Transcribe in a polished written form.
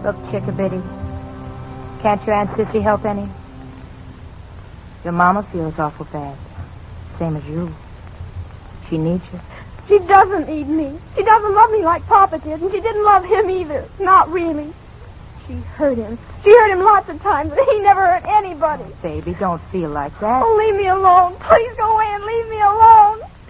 Look, Chickabiddy, can't your Aunt Sissy help any? Your mama feels awful bad. Same as you. She needs you. She doesn't need me. She doesn't love me like Papa did, and she didn't love him either. Not really. She hurt him. She hurt him lots of times, but he never hurt anybody. Baby, don't feel like that. Oh, leave me alone. Please go away and leave me alone.